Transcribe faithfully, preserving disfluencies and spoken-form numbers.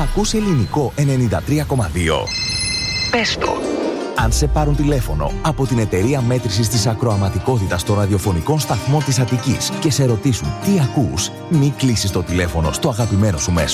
Ακούς Ελληνικό ενενήντα τρία κόμμα δύο. Πες το. Αν σε πάρουν τηλέφωνο από την εταιρεία μέτρησης της ακροαματικότητας των ραδιοφωνικών σταθμών της Αττικής και σε ρωτήσουν τι ακούς, μη κλείσεις το τηλέφωνο στο αγαπημένο σου μέσο.